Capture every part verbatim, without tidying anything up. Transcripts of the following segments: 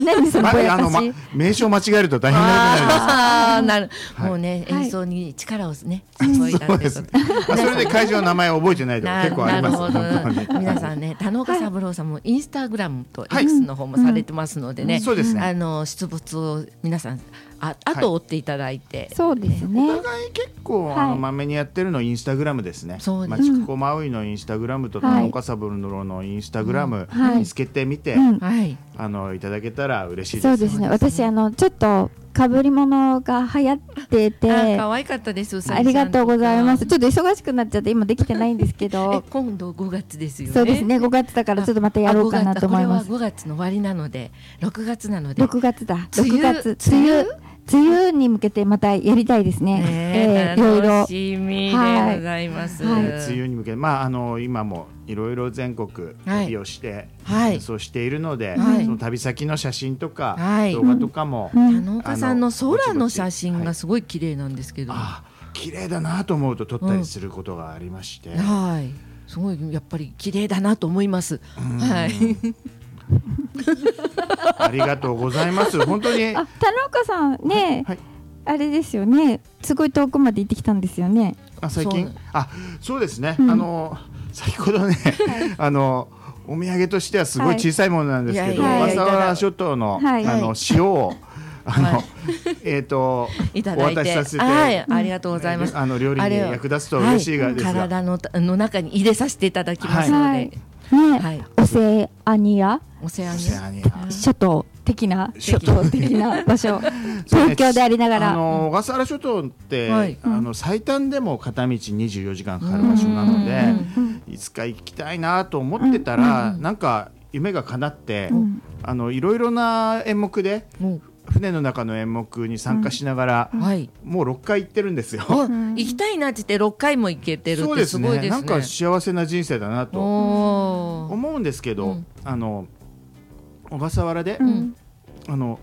何そのぼやあの、ま、 かし。 名称間違えると大変なことになります。 あーなる、 はいもうね、 はい演奏に力をね、注いだってことまあそれで会場の名前を覚えてないとかな結構あります。 なるほ本当にど。皆さんね、田之岡三郎さんもインスタグラムとはい X の方もされてますのでね、 そうですね。 あの出没を皆さんあ後追っていただいて、 そうですね。 お互い結構、 はいあのまめにやってるのインスタグラムですね。 そうですまちくこマウイのインスタグラムとはい田中三郎のインスタグラムはい見つけてみて、 うんはい、 あのいただけたら嬉しいです。 そうですね。私あのちょっと被り物が流行ってて、 あ可愛かったです。うさぎさんありがとうございます。 とかちょっと忙しくなっちゃって今できてないんですけえど、 今度ごがつですよね。 そうですね。ごがつだからちょっとまたやろうかなと思います。 あごがつこれはごがつの終わりなので、ろくがつなので。 ろくがつだ。 梅雨ろくがつ梅雨梅雨に向けてまたやりたいですね。 ねえーいろいろ楽しみでございます。 はい梅雨に向けて、まああの今もいろいろ全国旅をしてはい演奏しているので、 はいその旅先の写真とか、 はい動画とかも、 うん田中さんの空の写真はいがすごい綺麗なんですけど、 あ綺麗だなと思うと撮ったりすることがありまして、 はい、すごいやっぱり綺麗だなと思います。 うんはい。 ありがとうございます。本当にあ、田中さんね、 はいあれですよね。すごい遠くまで行ってきたんですよね。 あ最近そうあそうですね、 うんあの先ほどね、あのお土産としてはすごい小さいものなんですけど、 はいいやいや小笠原諸島の、 はいあの塩をあの、 はいえっ、といただいて、 お渡しさせて、 はい、ありがとうございます。 あの料理にあれを役立つと嬉しいがですが、 体のの中に入れさせていただきますので、 はいね、 はいオセアニアオセアニオセアニア諸島的な諸島的な場所、 そうね東京でありながあら、 の小笠原諸島って、 はいあの最短でも片道にじゅうよじかんかかる場所なので、いつか行きたいなと思ってたら、なんか夢が叶って、 うんあのいろいろな演目でも船の中の演目に参加しながら、 うはい、 もうろっかい行ってるんですよ。 あ行きたいなって言ってろっかいも行けてるってそうですねすごいですね。 なんか幸せな人生だなとおー思うんですけど、 うんあの小笠原で、 うんあの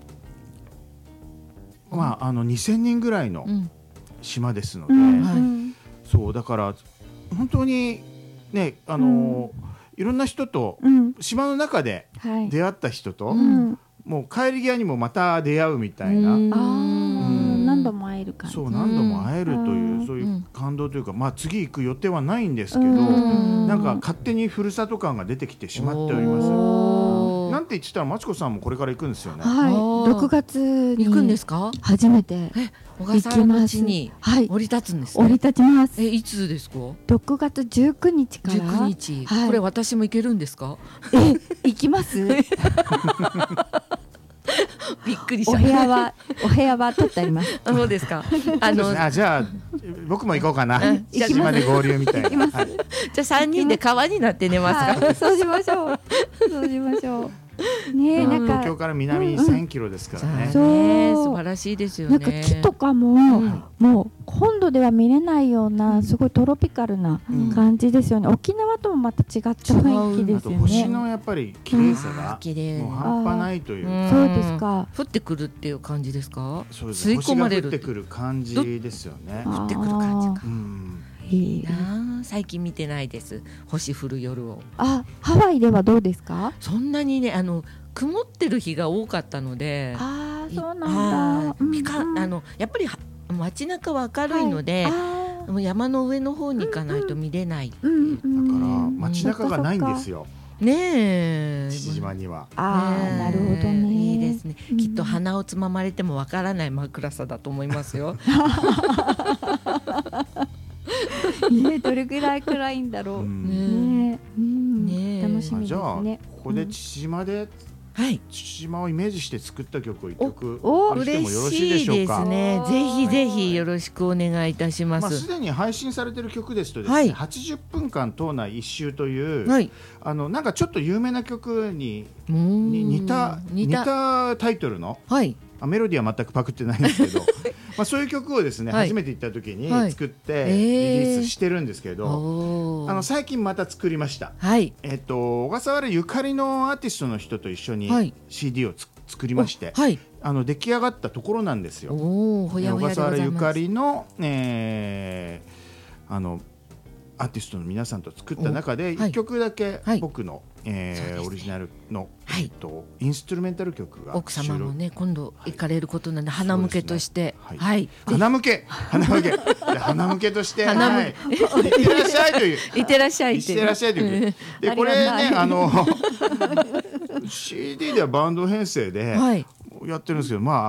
まああのにせんにんぐらいのうん島ですので、 うんはいうんそうだから本当にねあの、いろんな人とうん島の中ではい、 出会った人と、 うんもう帰り際にもまた出会うみたいな、 うんあーうん何度も会える感じ。 そう何度も会えるという、 うんそういううん感動というか、まあ次行く予定はないんですけど、 うんなんか勝手にふるさと感が出てきてしまっております。 おーなんて言ってたらまちこさんもこれから行くんですよね。 はい、 あーろくがつに行くんですか？ 初めて小行笠原のきます。 地にはい、 降り立つんです降りね。 立ちます。 えいつですか？ ろくがつじゅうくにちからじゅうくにち、 はいこれ私も行けるんですか？ え行きますびっくりしおた。 部屋はお部屋は取ってあります。 あそうですか。あのそうですねあじゃあ僕も行こうかなうん。 行きまで合流みたいな。はいじゃあ三人で川になって寝ますか？ はい、そうしましょう。そうしましょう。ねえ、なんか東京から南せんキロですからね。 そうね素晴らしいですよね。 なんか木とかも、 うんもう本土では見れないようなすごいトロピカルなうん感じですよね。沖縄ともまた違った雰囲気であとすよね。 星のやっぱり綺麗さが綺麗もう半端ないといううんか、 そうですか。 降ってくるっていう感じですか？ そうです吸い込まれる星が降ってくる感じですよね。 あってくる感じかうんいいなあ最近見てないです。星降る夜を。 あ、ハワイではどうですか？ そんなにねあの曇ってる日が多かったので。 ああ、そうなんだ。 はいピカうんうんあのやっぱりは街中は明るいので、 はいあーもう山の上の方に行かないと見れない。 うんうんだから街中がないんですよ。 ねえ。 父島には。 ああ、 ねえなるほどね。 いいですね。 うんきっと鼻をつままれてもわからない真っ暗さだと思いますよ。 ね、どれぐらい暗いんだろう。 うんねえ、うんねえ楽しみですあじゃあね。 ここで父島ではい。 父島をイメージして作った曲を一曲おおして嬉もよろしいでしいですしょうか。 ね。ぜひぜひよろしくお願いいたしままあ、すす。 でに配信されている曲ですとですね、 はいはちじゅっぷんかん島内一周という、 はい。 あのなんかちょっと有名な曲にもうに似た似似た。 たタイトルのはい。 あメロディーは全くパクってないんですけどまあそういう曲をですね、 はい初めて行った時にはい作ってえリーリースしてるんですけど、 おーあの最近また作りました。 はい。 えっと小笠原ゆかりのアーティストの人と一緒にはいシーディー をつ作りまして、 はい。 あの出来上がったところなんですよ。 おお、ほや小ほやで笠原ゆかございます。 りの、えーあのアーティストの皆さんと作った中でおはいいっきょくだけはい僕の、えーそうですねオリジナルの、 はいえっと、インストゥルメンタル曲が奥様もね今度はい行かれることなんで、花向けとしてそうですねはい、 花向け花向けで花向けとして花向はい、いってらっしゃいといういってらっしゃいいってらっしゃいというでありこれがたいねあのシーディー ではバンド編成ではいやってるんですけどまあ